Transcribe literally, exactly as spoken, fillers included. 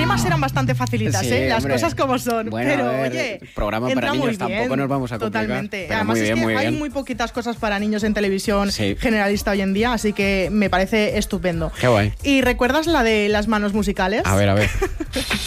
rimas eran bastante facilitas, Sí, ¿eh? Las hombre. cosas como son. Bueno, pero, a ver, oye, programa para entra niños muy tampoco bien, nos vamos a complicar. Totalmente. Pero Además muy bien, es que muy hay bien. muy poquitas cosas para niños en televisión Sí. generalista hoy en día, así que me parece estupendo. Qué guay. ¿Y recuerdas la de las manos musicales? A ver, a ver.